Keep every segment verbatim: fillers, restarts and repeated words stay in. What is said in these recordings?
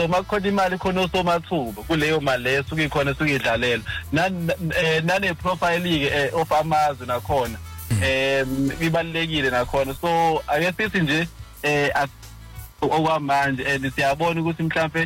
so makukhona imali khona osomathuba kuleyo mali leyo suke ikhona suke idlalela nane profile ke of amazwe nakhona eh ibalekile nakhona so ake sithi nje eh okwamanje and siyabona ukuthi mhlambe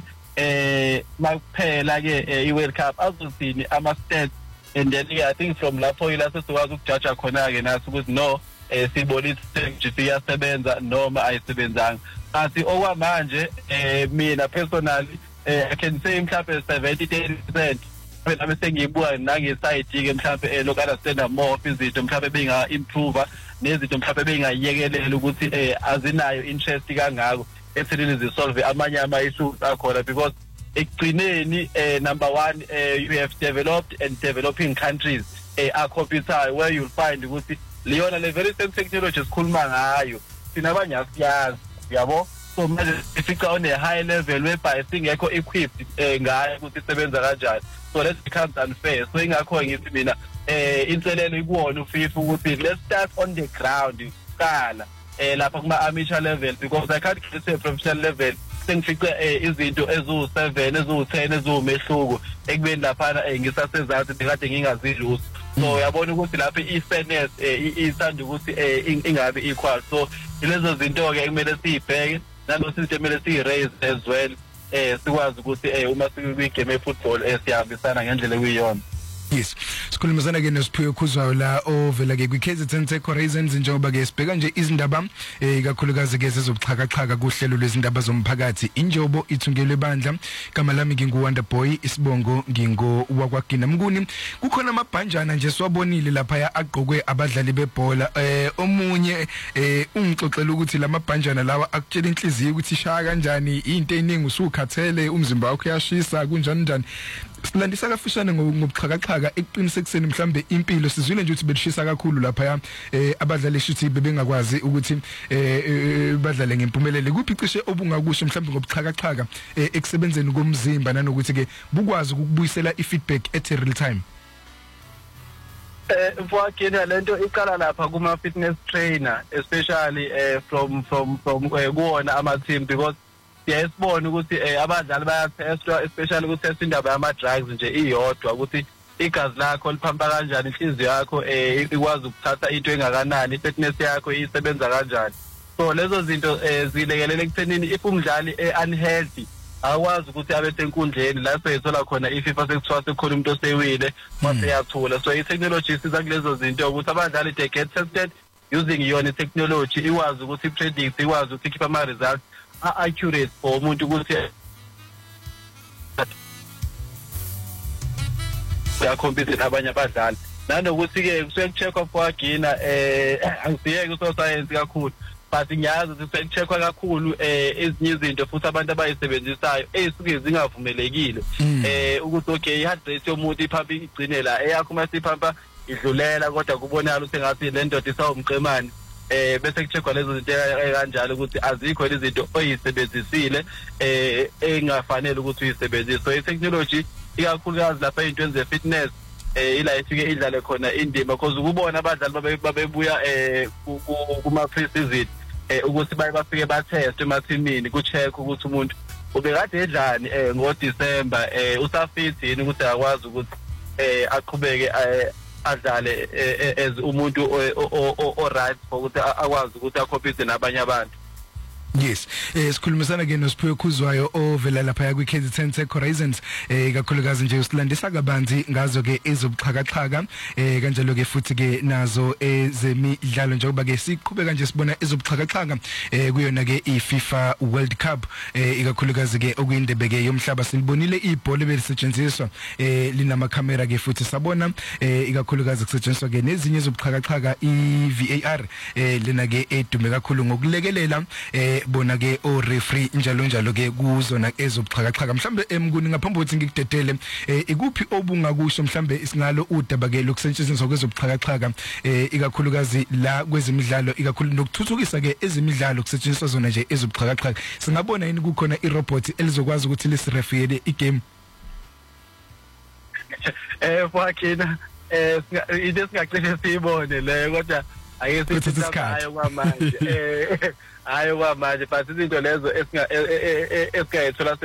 eh makuphela ke iWorld Cup azosini ama stats and then I think from lapho ila sesokwazi ukujudge khona ke nathi ukuthi no eh sibonile ukuthi siyasebenza noma ayisebenzanga kanti okwamanje eh mina personally eh I can say mhlambe seventy to eighty percent phela bese ngiyibuka nangeside ke mhlambe lokhu understand more izinto mhlambe benga improve nezinto mhlambe bengayiyekelela ukuthi eh azinayo interest kangako ekutheni zisolve amanye ama issues akhona because ekugcineni eh number one eh you have developed and developing countries eh are competitive where you'll find ukuthi liyona le very same technology esikhuluma ngayo sina abanye asiyazi yabo so manje ifica on a high level whereby singekho equipped eh ngayo ukuthi isebenza kanjani so that becomes unfair so ingakho ngithi mina eh inselelo ikuwona uFIFA ukuthi let's start on the ground qala eh lapha kuma amateur level because I can't get to a professional level sengifice izinto ezu seven ezu ten ezumehluko ekubeni lapha ngisasezantsi bekade ngingazidlusi so uyabona ukuthi lapha i-fairness isanda ukuthi ingabe equal so lezo zinto ke kumele sibheke nalo sithi kumele si-raise as well eh sikwazi ukuthi uma sikwi-game ye-football siyahambisana ngendlela ekuyiyona. Yes, sikhulumizana ke noSiphiwe Khuzwayo la ovela ke kwi-K Z N Tech Horizons njengoba ke sibheka nje izindaba eh kakhulukazi ke zezobuxhakaxhaka kuhlelo lwezindaba zomphakathi injobo ithungelwe bandla igama lami nginguWonder Boy isibongo ngingo wakwagina Mnguni kukhona amabhanjana nje siwabonile lapha ya aqokwe abadlali bebhola eh omunye eh ungixoxela ukuthi lamabhanjana lawa akutshela inhliziyo ukuthi ishaya kanjani into eningi usukhathele umzimba wakho uyashisa kunjani njani silandisa kafishane ngobuxhakaxhaka eqinisekiseni mhlambe impilo sizwile nje ukuthi belishisa kakhulu lapha eh abadlali shithi bebengakwazi ukuthi eh badlale ngempumelelo kuphi cishe obungakusho mhlambe ngobuxhakaxhaka ekusebenzeni komzimba nanokuthi ke bukwazi ukubuyisela ifeedback at real time. Eh mfowakhe lento iqala lapha kuma fitness trainer especially eh from from from kuona ama team because siyasibona ukuthi abadlali bayatestwa especially ukutest indaba yama drugs nje iyodwa ukuthi igazi lakho liphampa kanjani inhliziyo yakho eh ikwazi ukuthatha into engakanani fitness yakho isebenza kanjani so lezo zinto zilekelele ekuthenini if umdlali unhealthy akwazi ukuthi abe senkundleni la seyithola khona iFIFA sekuthiwa sekhona umuntu osewile mase yathula so i-technology isiza kulezo zinto ukuthi abadlali they get tested using yona i-technology ikwazi ukuthi i-predict ikwazi ukuthi ikhipha ama results accurate for umuntu ukuthi uyacompete nabanye abadlali nanokuthi ke kusecheckwa kwagina eh angisiyeke uso science kakhulu but ngiyazi ukuthi kusecheckwa kakhulu eh ezinye izinto futhi abantu abayisebenzisayo ezisuke zingavumelekile eh ukuthi okay i-heart rate yomuntu iphampa igcine la eyakho masiphampa idlulela kodwa kubonakala ukuthi ngathi le ndoda isawumqemane eh bese kucheckwa lezo zinto kanjalo ukuthi azikho izinto oyisebenzisile eh engafanele ukuthi uyisebenzise so i-technology ikakhulukazi lapha into ze fitness eh ila ifike idlale khona indima because ukubona abadlali babebuya eh kuma pre-season eh ukuthi baye bafike ba test emathimini ku check ukuthi umuntu ubekade edlani eh ngo December eh usafit yini ukuthi akwazi ukuthi eh aqhubeke adlale as umuntu o right ukuthi akwazi ukuthi akompete nabanye abantu. Yes, eh sikhulumisana ke noSiphiwe Khuzwayo ovela lapha ya kwi-K Z N Tech Horizons eh kakhulukazi nje usilandisa kabanzi ngazo ke ezobuxhakaxhaka eh kanjalo ke futhi ke nazo ezemidlalo njengoba ke siqhubeka nje sibona ezobuxhakaxhaka eh kuyona ke iFIFA World Cup eh ikakhulukazi ke okuyindebe ke yomhlaba silibonile ibhola belisetshenziswa eh linama camera ke futhi sabona eh ikakhulukazi kusetshenziswa ke nezinye ezobuxhakaxhaka i-V A R eh lena ke edume kakhulu ngokulekelela eh bona ke o referee njalo njalo ke kuzona ezobuxhakaxhaka mhlambe emkuni ngaphambi kokuthi ngikudedele ikuphi obungakusho mhlambe isingalo udaba ke lokusetshenziswa kwezobuxhakaxhaka ikakhulukazi la kwezemidlalo ikakhulu nokuthuthukisa ke ezemidlalo kusetshenziswa zona nje ezobuxhakaxhaka singabona yini kukhona irobot elizokwazi ukuthi lisirefere igame eh fuckina eh into singaqeshe siyibone le kodwa ake sithi hayo kwamanje eh hayo kwamanje but izinto lezo esinga esingayithola